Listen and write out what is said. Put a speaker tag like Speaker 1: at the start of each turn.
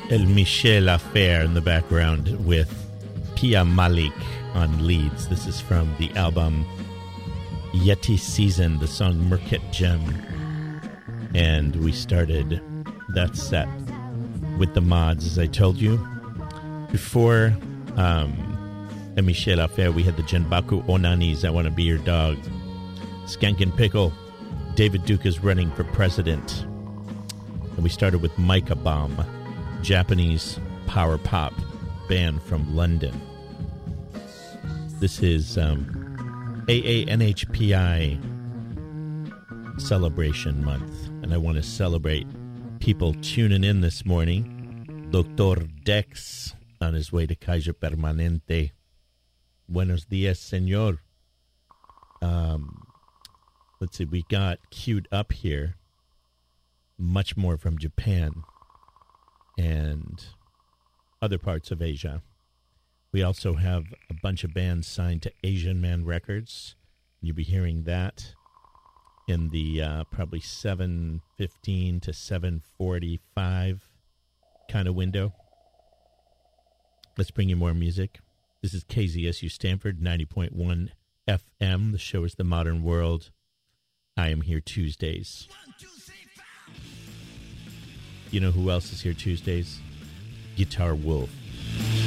Speaker 1: El Michel Affair in the background with Pia Malik on leads. This is from the album Yeti Season, the song Murket Gem. And we started that set with the mods, as I told you. Before El Michel Affair, we had the Jenbaku Onanis, I Want to Be Your Dog. Skankin' Pickle, David Duke is running for president. And we started with Micah Bomb, Japanese power pop band from London. This is AANHPI Celebration Month, and I want to celebrate people tuning in this morning. Dr. Dex on his way to Kaiser Permanente. Buenos dias, señor. Let's see, we got queued up here much more from Japan and other parts of Asia. We also have a bunch of bands signed to Asian Man Records. You'll be hearing that in the probably 7:15 to 7:45 kind of window. Let's bring you more music. This is KZSU Stanford, 90.1 FM. The show is The Modern World. I am here Tuesdays. You know who else is here Tuesdays? Guitar Wolf.